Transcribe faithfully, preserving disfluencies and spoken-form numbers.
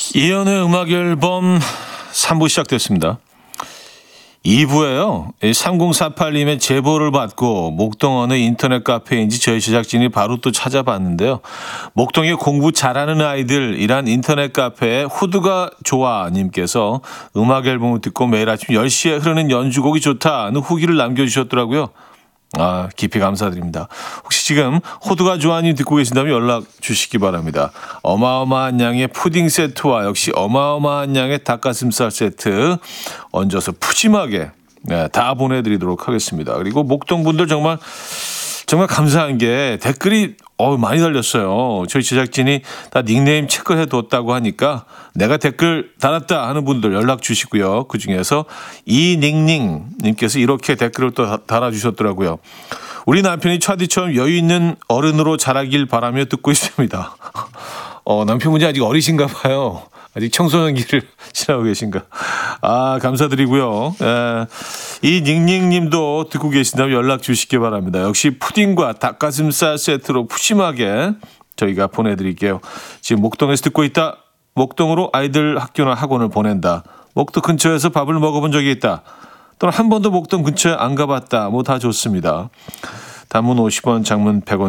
이연의 음악 앨범 삼 부 시작됐습니다. 이 부에요. 삼공사팔님의 제보를 받고 목동 어느 인터넷 카페인지 저희 제작진이 바로 또 찾아봤는데요. 목동에 공부 잘하는 아이들이란 인터넷 카페에 후드가 좋아 님께서 음악 앨범을 듣고 매일 아침 열 시에 흐르는 연주곡이 좋다는 후기를 남겨주셨더라고요. 아, 깊이 감사드립니다. 혹시 지금 호두가 좋아님 듣고 계신다면 연락 주시기 바랍니다. 어마어마한 양의 푸딩 세트와 역시 어마어마한 양의 닭가슴살 세트 얹어서 푸짐하게 네, 다 보내드리도록 하겠습니다. 그리고 목동분들 정말 정말 감사한 게 댓글이 어, 많이 달렸어요. 저희 제작진이 다 닉네임 체크를 해뒀다고 하니까 내가 댓글 달았다 하는 분들 연락 주시고요. 그중에서 이닝닝님께서 이렇게 댓글을 또 달아주셨더라고요. 우리 남편이 차디처럼 여유 있는 어른으로 자라길 바라며 듣고 있습니다. 어, 남편분이 아직 어리신가 봐요. 아직 청소년기를 지나고 계신가. 아, 감사드리고요. 에, 이 닝닝님도 듣고 계신다면 연락 주시기 바랍니다. 역시 푸딩과 닭가슴살 세트로 푸짐하게 저희가 보내드릴게요. 지금 목동에서 듣고 있다. 목동으로 아이들 학교나 학원을 보낸다. 목동 근처에서 밥을 먹어본 적이 있다. 또는 한 번도 목동 근처에 안 가봤다. 뭐 다 좋습니다. 단문 오십 원, 장문 백 원